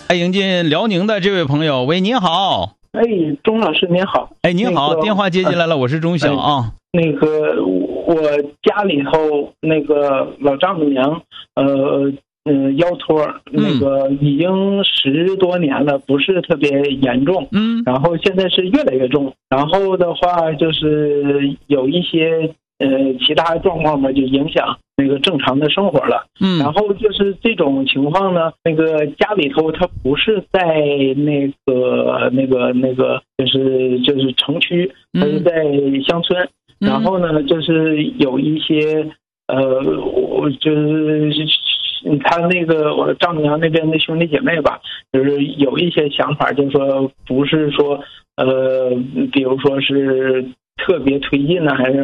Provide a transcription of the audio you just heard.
迎进辽宁的这位朋友，喂，您好。 哎，钟老师您好。 哎，您好，电话接进来了，我是钟晓啊。 那个我家里头那个老丈母娘，腰托那个已经10多年了，不是特别严重，然后现在是越来越重，然后的话就是有一些其他状况嘛，就影响那个正常的生活了。然后就是这种情况呢，那个家里头它不是在那个就是城区，它是在乡村。然后呢，就是有一些我就是他那个我丈母娘那边的兄弟姐妹吧，就是有一些想法，就是说不是说比如说是特别推进呢，还是